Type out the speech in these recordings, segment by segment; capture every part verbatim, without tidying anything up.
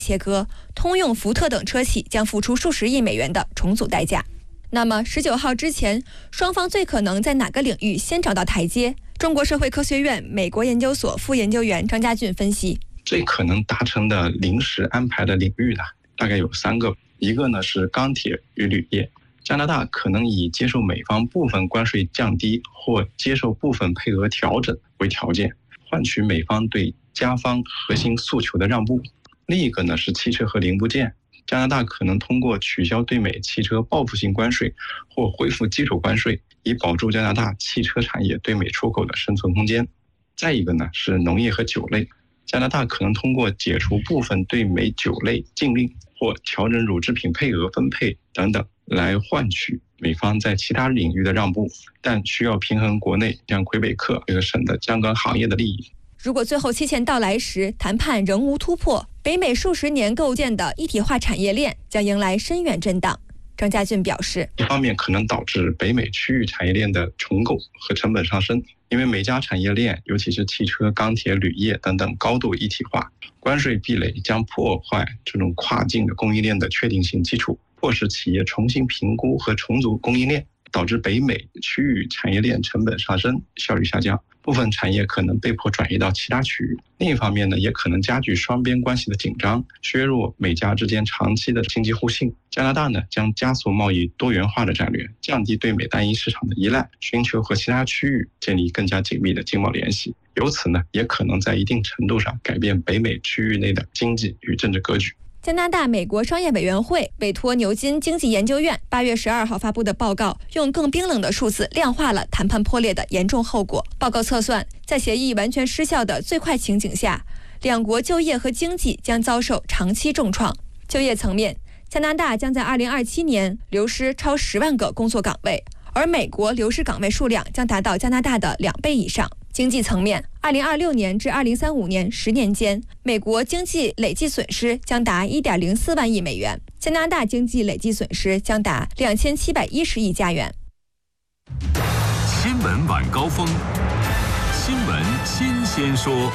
切割，通用、福特等车企将付出数十亿美元的重组代价。那么十九号之前，双方最可能在哪个领域先找到台阶？中国社会科学院美国研究所副研究员张家俊分析， 最可能达成的临时安排的领域呢，大概有三个。一个呢是钢铁与铝业，加拿大可能以接受美方部分关税降低或接受部分配额调整为条件，换取美方对加方核心诉求的让步。另一个呢是汽车和零部件，加拿大可能通过取消对美汽车报复性关税或恢复基础关税，以保住加拿大汽车产业对美出口的生存空间。再一个呢是农业和酒类，加拿大可能通过解除部分对美酒类禁令或调整乳制品配额分配等等，来换取美方在其他领域的让步，但需要平衡国内像魁北克这个省的相关行业的利益。 如果最后期限到来时，谈判仍无突破，北美数十年构建的一体化产业链将迎来深远震荡。张家俊表示， 一方面可能导致北美区域产业链的重构和成本上升，因为每家产业链，尤其是汽车、钢铁、铝业等等高度一体化，关税壁垒将破坏这种跨境的供应链的确定性基础，迫使企业重新评估和重组供应链，导致北美区域产业链成本上升，效率下降，部分产业可能被迫转移到其他区域。另一方面呢，也可能加剧双边关系的紧张，削弱美加之间长期的经济互信。加拿大呢，将加速贸易多元化的战略，降低对美单一市场的依赖，寻求和其他区域建立更加紧密的经贸联系。由此呢，也可能在一定程度上改变北美区域内的经济与政治格局。 加拿大美国商业委员会委托牛津经济研究院八月十二号发布的报告，用更冰冷的数字量化了谈判破裂的严重后果。报告测算，在协议完全失效的最坏情景下，两国就业和经济将遭受长期重创。就业层面，加拿大将在二零二七年流失超十万个工作岗位，而美国流失岗位数量将达到加拿大的两倍以上。经济层面，二零二六年至二零三五年十年间，美国经济累计损失将达一点零四万亿美元，加拿大经济累计损失将达两千七百一十亿加元。 新闻晚高峰，新闻新鲜说。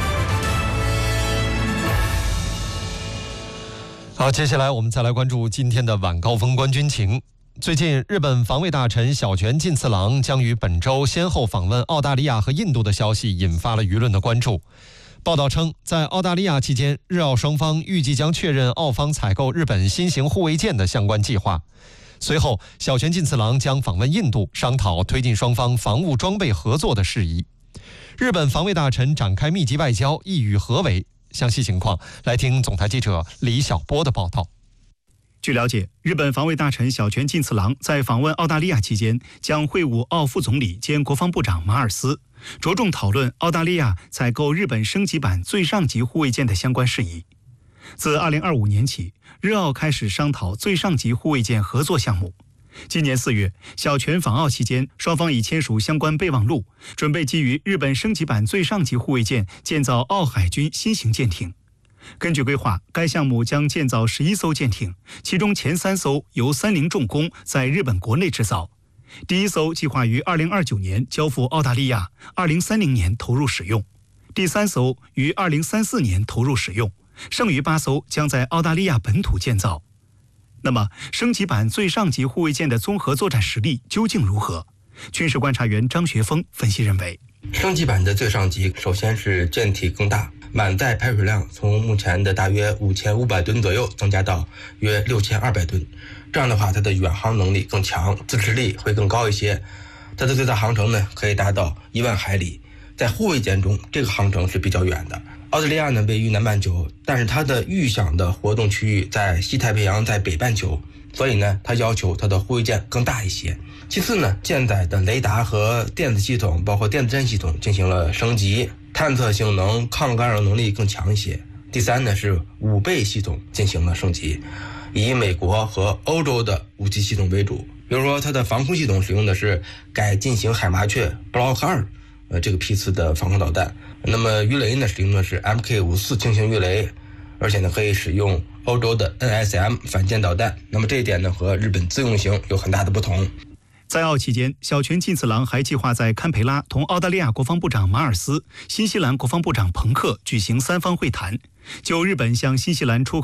好，接下来我们再来关注今天的晚高峰观军情。最近，日本防卫大臣小泉进次郎将于本周先后访问澳大利亚和印度的消息引发了舆论的关注。报道称，在澳大利亚期间，日澳双方预计将确认澳方采购日本新型护卫舰的相关计划。随后，小泉进次郎将访问印度，商讨推进双方防务装备合作的事宜。日本防卫大臣展开密集外交，意欲何为？详细情况，来听总台记者李晓波的报道。 据了解，日本防卫大臣小泉进次郎在访问澳大利亚期间，将会晤澳副总理兼国防部长马尔斯，着重讨论澳大利亚采购日本升级版最上级护卫舰的相关事宜。自二零二五年起，日澳开始商讨最上级护卫舰合作项目。今年四月，小泉访澳期间，双方已签署相关备忘录，准备基于日本升级版最上级护卫舰建造澳海军新型舰艇。根据规划，该项目将建造十一艘舰艇，其中前三艘由三菱重工在日本国内制造，第一艘计划于二零二九年交付澳大利亚，二零三零年投入使用，第三艘于二零三四年投入使用，剩余八艘将在澳大利亚本土建造。那么，升级版最上级护卫舰的综合作战实力究竟如何？军事观察员张学峰分析认为， 升级版的最上级首先是舰体更大，满载排水量从目前的大约五千五百吨左右增加到约六千二百吨，这样的话它的远航能力更强，自持力会更高一些，它的最大航程呢可以达到一万海里。在护卫舰中，这个航程是比较远的。澳大利亚呢位于南半球，但是它的预想的活动区域在西太平洋，在北半球，所以呢它要求它的护卫舰更大一些。其次呢，舰载的雷达和电子系统，包括电子战系统进行了升级，探测性能、抗干扰能力更强一些。第三呢是武备系统进行了升级，以美国和欧洲的武器系统为主，比如说它的防空系统使用的是改进型海麻雀 Block 二呃这个批次的防空导弹，那么鱼雷呢使用的是 M K 五十四 轻型鱼雷，而且呢可以使用欧洲的 N S M 反舰导弹，那么这一点呢和日本自用型有很大的不同。 在澳期间，小泉进次郎还计划在堪培拉同澳大利亚国防部长马尔斯、新西兰国防部长彭克举行三方会谈，就日本向新西兰出口